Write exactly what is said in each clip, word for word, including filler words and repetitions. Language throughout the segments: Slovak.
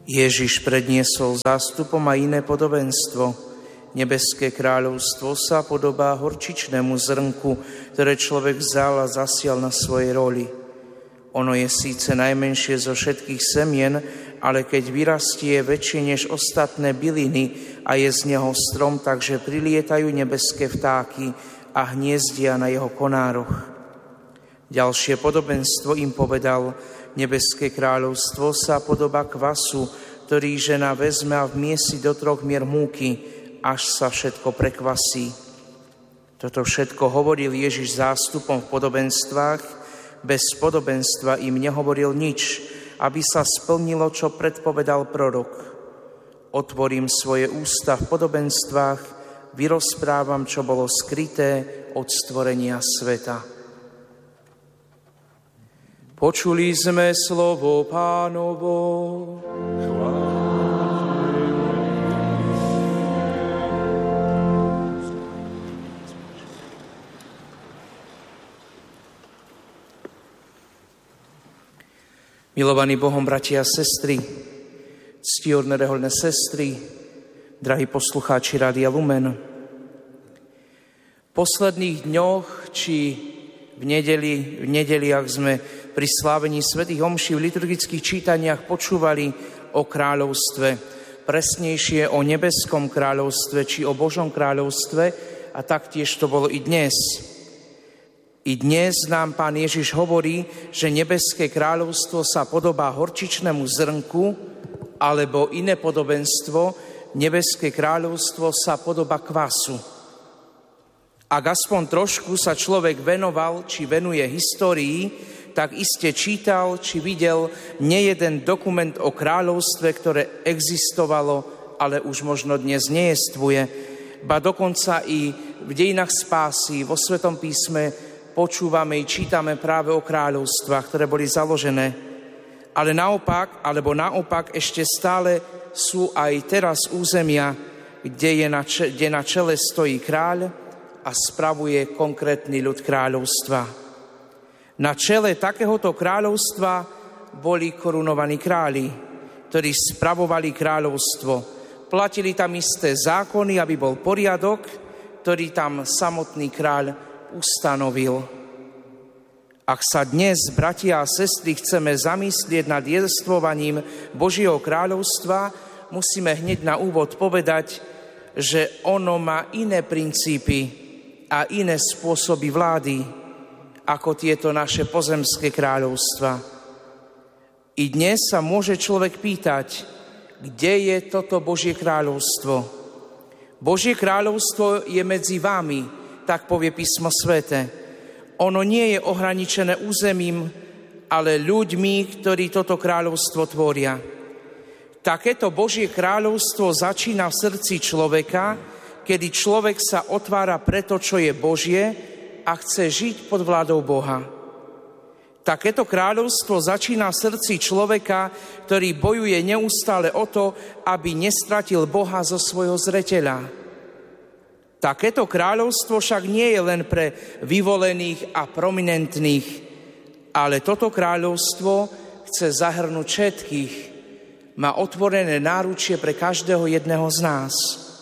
Ježiš predniesol zástupom aj iné podobenstvo. Nebeské kráľovstvo sa podobá horčičnému zrnku, ktoré človek vzal a zasial na svojej roli. Ono je síce najmenšie zo všetkých semien, ale keď vyrastie, je väčšie než ostatné byliny a je z neho strom, takže prilietajú nebeské vtáky a hniezdia na jeho konároch. Ďalšie podobenstvo im povedal: Nebeské kráľovstvo sa podobá kvasu, ktorý žena vezme a vmiesi do troch mier múky, až sa všetko prekvasí. Toto všetko hovoril Ježiš zástupom v podobenstvách, bez podobenstva im nehovoril nič, aby sa splnilo, čo predpovedal prorok. Otvorím svoje ústa v podobenstvách, vyrozprávam, čo bolo skryté od stvorenia sveta. Počuli sme slovo Pánovo. Milovaní Bohom bratia a sestry, ctihodné rehoľné sestry, drahí poslucháči Rádia Lumen. V posledných dňoch, či v nedeli, v nedeliach sme pri slávení svätých omší v liturgických čítaniach počúvali o kráľovstve, presnejšie o nebeskom kráľovstve, či o Božom kráľovstve, a taktiež to bolo i dnes. I dnes nám Pán Ježiš hovorí, že nebeské kráľovstvo sa podobá horčičnému zrnku, alebo iné podobenstvo, nebeské kráľovstvo sa podobá kvasu. Ak aspoň trošku sa človek venoval, či venuje histórii, tak iste čítal, či videl nejeden dokument o kráľovstve, ktoré existovalo, ale už možno dnes nejestvuje. Ba dokonca i v dejinách spásy, vo Svetom písme počúvame i čítame práve o kráľovstvách, ktoré boli založené. Ale naopak, alebo naopak ešte stále sú aj teraz územia, kde, je na, če- kde na čele stojí kráľ a spravuje konkrétny ľud kráľovstva. Na čele takéhoto kráľovstva boli korunovaní králi, ktorí spravovali kráľovstvo. Platili tam isté zákony, aby bol poriadok, ktorý tam samotný kráľ ustanovil. Ak sa dnes, bratia a sestry, chceme zamyslieť nad jestvovaním Božieho kráľovstva, musíme hneď na úvod povedať, že ono má iné princípy a iné spôsoby vlády ako tieto naše pozemské kráľovstva. I dnes sa môže človek pýtať, kde je toto Božie kráľovstvo. Božie kráľovstvo je medzi vami, tak povie Písmo sväté. Ono nie je ohraničené územím, ale ľuďmi, ktorí toto kráľovstvo tvoria. Takéto Božie kráľovstvo začína v srdci človeka, kedy človek sa otvára pre to, čo je Božie a chce žiť pod vládou Boha. Takéto kráľovstvo začína v srdci človeka, ktorý bojuje neustále o to, aby nestratil Boha zo svojho zreteľa. Takéto kráľovstvo však nie je len pre vyvolených a prominentných, ale toto kráľovstvo chce zahrnúť všetkých. Má otvorené náručie pre každého jedného z nás.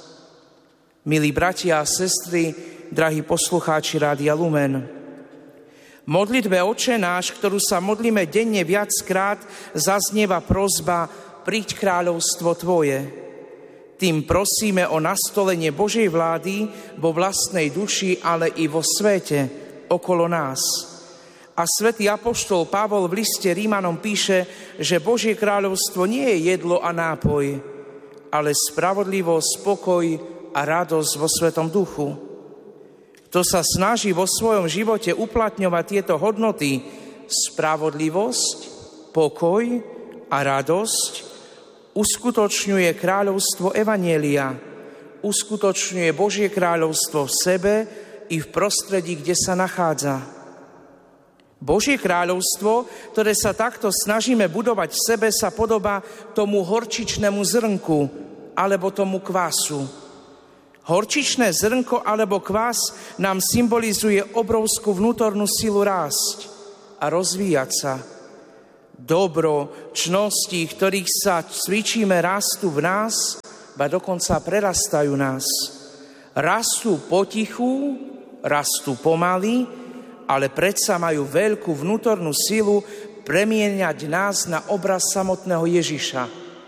Milí bratia a sestry, drahí poslucháči Rádia Lumen, v modlitbe Otče náš, ktorú sa modlíme denne viackrát, zaznieva prosba: Príď kráľovstvo Tvoje. Tým prosíme o nastolenie Božej vlády vo vlastnej duši, ale i vo svete okolo nás. A svätý apoštol Pavol v liste Rímanom píše, že Božie kráľovstvo nie je jedlo a nápoj, ale spravodlivosť, spokoj a radosť vo Svetom duchu. Kto sa snaží vo svojom živote uplatňovať tieto hodnoty, spravodlivosť, pokoj a radosť, uskutočňuje kráľovstvo Evanjelia, uskutočňuje Božie kráľovstvo v sebe i v prostredí, kde sa nachádza. Božie kráľovstvo, ktoré sa takto snažíme budovať v sebe, sa podobá tomu horčičnému zrnku alebo tomu kvasu. Horčičné zrnko alebo kvas nám symbolizuje obrovskú vnútornú silu rásť a rozvíjať sa. dobro, čnosti, ktorých sa cvičíme, rastú v nás, ba dokonca prerastajú nás. Rastú potichu, rastú pomaly, ale predsa majú veľkú vnútornú silu premieňať nás na obraz samotného Ježiša.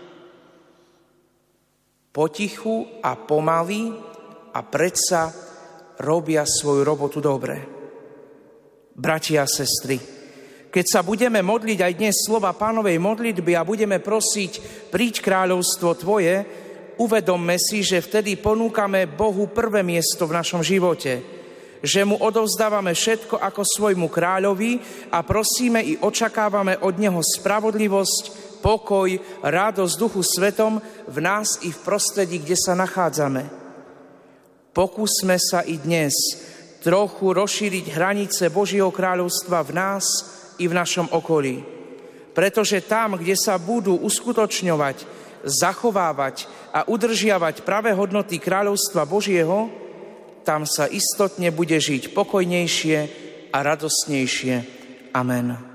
Potichu a pomaly a predsa robia svoju robotu dobre. Bratia a sestry, keď sa budeme modliť aj dnes slova Pánovej modlitby a budeme prosiť, príď kráľovstvo Tvoje, uvedomme si, že vtedy ponúkame Bohu prvé miesto v našom živote, že mu odovzdávame všetko ako svojmu kráľovi a prosíme i očakávame od neho spravodlivosť, pokoj, radosť Duchu Svetom v nás i v prostredí, kde sa nachádzame. Pokúsme sa i dnes trochu rozšíriť hranice Božieho kráľovstva v nás i v našom okolí. Pretože tam, kde sa budú uskutočňovať, zachovávať a udržiavať pravé hodnoty kráľovstva Božieho, tam sa istotne bude žiť pokojnejšie a radostnejšie. Amen.